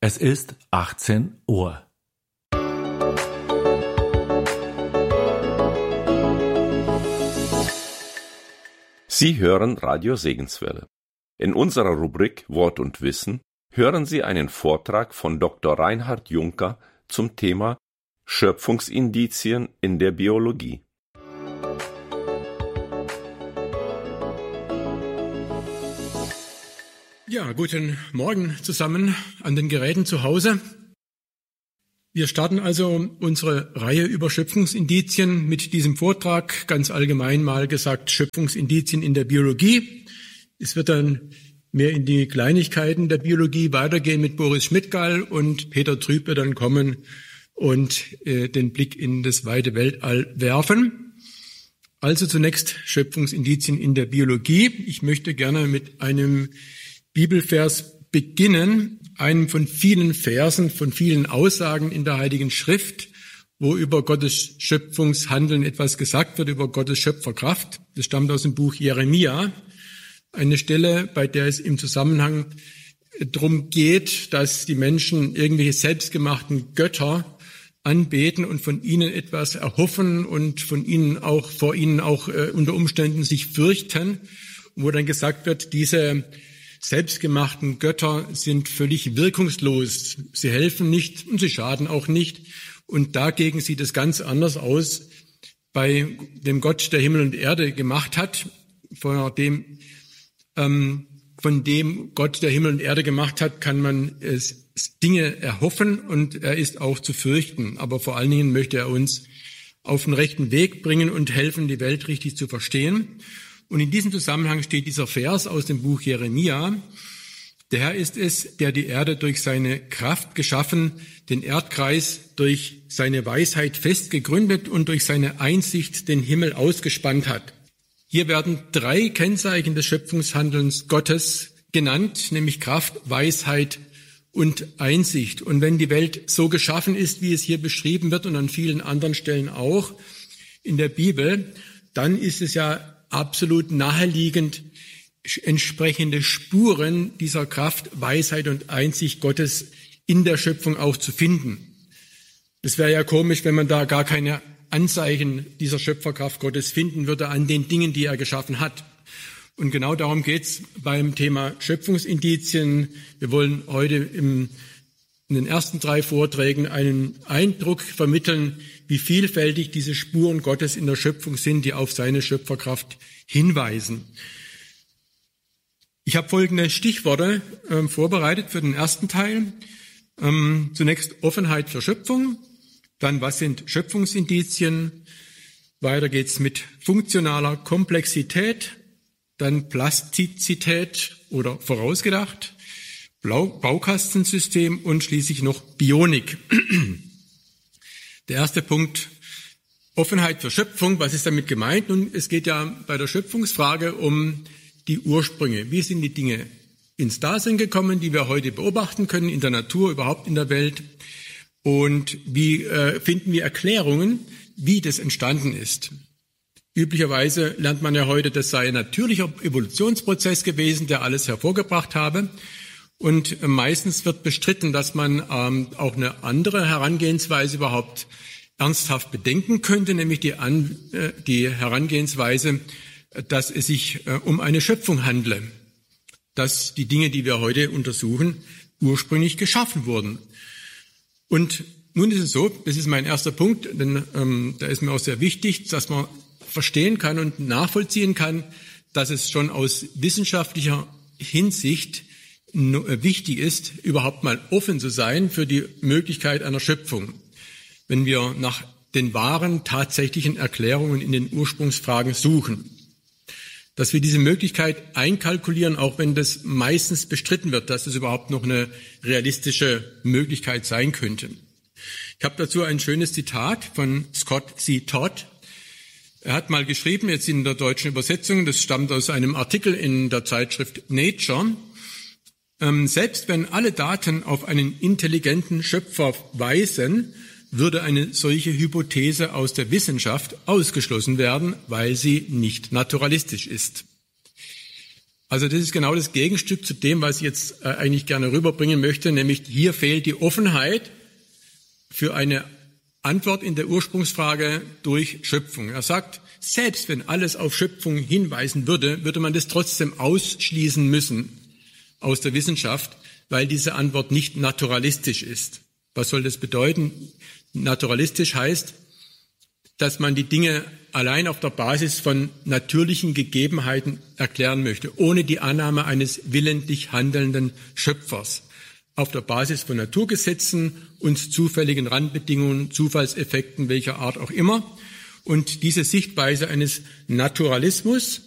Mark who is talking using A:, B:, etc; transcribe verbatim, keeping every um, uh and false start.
A: Es ist achtzehn Uhr.
B: Sie hören Radio Segenswelle. In unserer Rubrik Wort und Wissen hören Sie einen Vortrag von Doktor Reinhard Juncker zum Thema Schöpfungsindizien in der Biologie.
C: Ja, guten Morgen zusammen an den Geräten zu Hause. Wir starten also unsere Reihe über Schöpfungsindizien mit diesem Vortrag, ganz allgemein mal gesagt, Schöpfungsindizien in der Biologie. Es wird dann mehr in die Kleinigkeiten der Biologie weitergehen mit Boris Schmidtgall, und Peter Trüb wird dann kommen und äh, den Blick in das weite Weltall werfen. Also zunächst Schöpfungsindizien in der Biologie. Ich möchte gerne mit einem Bibelvers beginnen, einem von vielen Versen, von vielen Aussagen in der Heiligen Schrift, wo über Gottes Schöpfungshandeln etwas gesagt wird, über Gottes Schöpferkraft. Das stammt aus dem Buch Jeremia, eine Stelle, bei der es im Zusammenhang darum geht, dass die Menschen irgendwelche selbstgemachten Götter anbeten und von ihnen etwas erhoffen und von ihnen auch, vor ihnen auch äh, unter Umständen sich fürchten, wo dann gesagt wird, diese selbstgemachten Götter sind völlig wirkungslos. Sie helfen nicht und sie schaden auch nicht. Und dagegen sieht es ganz anders aus bei dem Gott, der Himmel und Erde gemacht hat, von dem, ähm, von dem Gott, der Himmel und Erde gemacht hat, kann man es, Dinge erhoffen, und er ist auch zu fürchten. Aber vor allen Dingen möchte er uns auf den rechten Weg bringen und helfen, die Welt richtig zu verstehen. Und in diesem Zusammenhang steht dieser Vers aus dem Buch Jeremia: Der Herr ist es, der die Erde durch seine Kraft geschaffen, den Erdkreis durch seine Weisheit fest gegründet und durch seine Einsicht den Himmel ausgespannt hat. Hier werden drei Kennzeichen des Schöpfungshandelns Gottes genannt, nämlich Kraft, Weisheit und Einsicht. Und wenn die Welt so geschaffen ist, wie es hier beschrieben wird und an vielen anderen Stellen auch in der Bibel, dann ist es ja absolut naheliegend, entsprechende Spuren dieser Kraft, Weisheit und Einsicht Gottes in der Schöpfung auch zu finden. Es wäre ja komisch, wenn man da gar keine Anzeichen dieser Schöpferkraft Gottes finden würde an den Dingen, die er geschaffen hat. Und genau darum geht's beim Thema Schöpfungsindizien. Wir wollen heute im, in den ersten drei Vorträgen einen Eindruck vermitteln, wie vielfältig diese Spuren Gottes in der Schöpfung sind, die auf seine Schöpferkraft hinweisen. Ich habe folgende Stichworte äh, vorbereitet für den ersten Teil. Ähm, zunächst Offenheit für Schöpfung, dann was sind Schöpfungsindizien, weiter geht's mit funktionaler Komplexität, dann Plastizität oder vorausgedacht, Baukastensystem und schließlich noch Bionik. Der erste Punkt, Offenheit für Schöpfung. Was ist damit gemeint? Nun, es geht ja bei der Schöpfungsfrage um die Ursprünge. Wie sind die Dinge ins Dasein gekommen, die wir heute beobachten können, in der Natur, überhaupt in der Welt? Und wie äh, finden wir Erklärungen, wie das entstanden ist? Üblicherweise lernt man ja heute, das sei ein natürlicher Evolutionsprozess gewesen, der alles hervorgebracht habe. Und meistens wird bestritten, dass man ähm, auch eine andere Herangehensweise überhaupt ernsthaft bedenken könnte, nämlich die, An, äh, die Herangehensweise, dass es sich äh, um eine Schöpfung handle, dass die Dinge, die wir heute untersuchen, ursprünglich geschaffen wurden. Und nun ist es so, das ist mein erster Punkt, denn ähm, da ist mir auch sehr wichtig, dass man verstehen kann und nachvollziehen kann, dass es schon aus wissenschaftlicher Hinsicht wichtig ist, überhaupt mal offen zu sein für die Möglichkeit einer Schöpfung, wenn wir nach den wahren, tatsächlichen Erklärungen in den Ursprungsfragen suchen. Dass wir diese Möglichkeit einkalkulieren, auch wenn das meistens bestritten wird, dass es überhaupt noch eine realistische Möglichkeit sein könnte. Ich habe dazu ein schönes Zitat von Scott C. Todd. Er hat mal geschrieben, jetzt in der deutschen Übersetzung, das stammt aus einem Artikel in der Zeitschrift Nature: Ähm, selbst wenn alle Daten auf einen intelligenten Schöpfer weisen, würde eine solche Hypothese aus der Wissenschaft ausgeschlossen werden, weil sie nicht naturalistisch ist. Also das ist genau das Gegenstück zu dem, was ich jetzt äh, eigentlich gerne rüberbringen möchte, nämlich hier fehlt die Offenheit für eine Antwort in der Ursprungsfrage durch Schöpfung. Er sagt, selbst wenn alles auf Schöpfung hinweisen würde, würde man das trotzdem ausschließen müssen aus der Wissenschaft, weil diese Antwort nicht naturalistisch ist. Was soll das bedeuten? Naturalistisch heißt, dass man die Dinge allein auf der Basis von natürlichen Gegebenheiten erklären möchte, ohne die Annahme eines willentlich handelnden Schöpfers, auf der Basis von Naturgesetzen und zufälligen Randbedingungen, Zufallseffekten welcher Art auch immer. Und diese Sichtweise eines Naturalismus